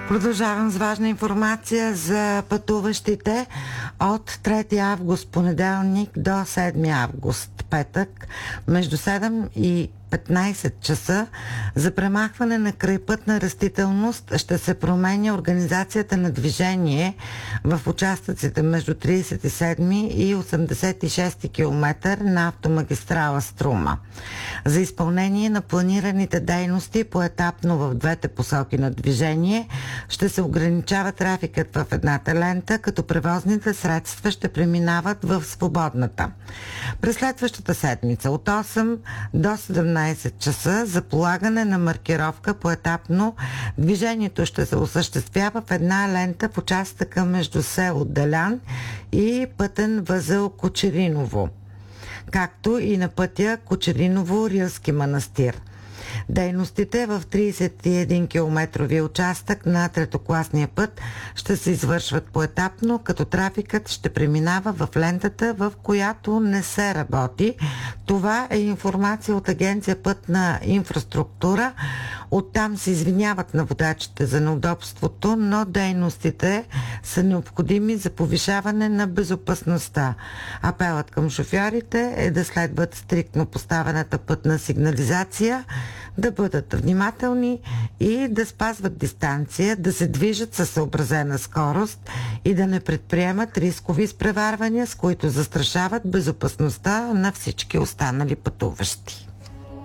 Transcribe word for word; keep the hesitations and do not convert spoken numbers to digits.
Продължавам с важна информация за пътуващите от трети август, понеделник, до седми август, петък, между седем и петнайсет часа. За премахване на крайпътна растителност ще се променя организацията на движение в участъците между трийсет и седми и осемдесет и шести километър на автомагистрала Струма. За изпълнение на планираните дейности поетапно в двете посоки на движение ще се ограничава трафикът в едната лента, като превозните средства ще преминават в свободната. През следващата седмица от осем до седемнайсет часа за полагане на маркировка поетапно движението ще се осъществява в една лента в участъка между село Делян и пътен възел Кочериново, както и на пътя Кочериново-Рилски манастир. Дейностите в трийсет и един километрови участък на третокласния път ще се извършват поетапно, като трафикът ще преминава в лентата, в която не се работи. Това е информация от Агенция Пътна инфраструктура. Оттам се извиняват на водачите за неудобството, но дейностите са необходими за повишаване на безопасността. Апелът към шофьорите е да следват стриктно поставената пътна сигнализация, да бъдат внимателни и да спазват дистанция, да се движат със съобразена скорост и да не предприемат рискови изпреварвания, с които застрашават безопасността на всички останали пътуващи.